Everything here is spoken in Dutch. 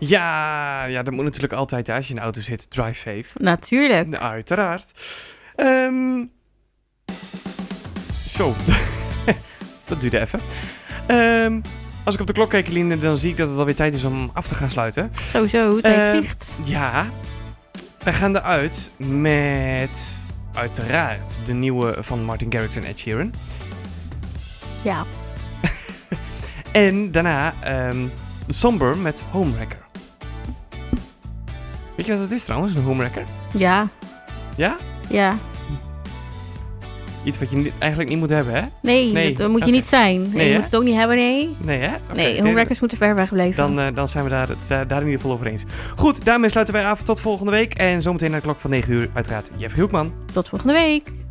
Ja, dat moet natuurlijk altijd. Als je in de auto zit, drive safe. Natuurlijk. Nou, uiteraard. Zo. Dat duurde even. Als ik op de klok kijk, Eline, dan zie ik dat het alweer tijd is om af te gaan sluiten. Sowieso, tijd vliegt. Ja. Wij gaan eruit met uiteraard de nieuwe van Martin Garrix en Ed Sheeran. Ja. En daarna Somber met Homewrecker. Weet je wat dat is trouwens, een homewrecker? Ja. Ja? Ja. Iets wat je eigenlijk niet moet hebben, hè? Nee, dat moet je niet zijn. Nee, je moet het ook niet hebben, nee. Nee, hè? Nee, homewreckers moeten ver weg blijven. Dan zijn we daar in ieder geval over eens. Goed, daarmee sluiten wij af. Tot volgende week. En zometeen naar de klok van 9 uur uiteraard Jeffrey Hoekman. Tot volgende week.